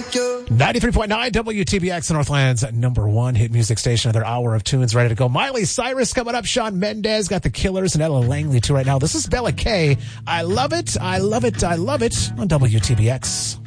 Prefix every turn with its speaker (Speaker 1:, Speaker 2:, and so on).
Speaker 1: 93.9 WTBX, Northland's #1 hit music station. Another hour of tunes ready to go. Miley Cyrus coming up. Shawn Mendes got the Killers and Ella Langley too right now. This is Bella K. I love it. I love it. I love it on WTBX.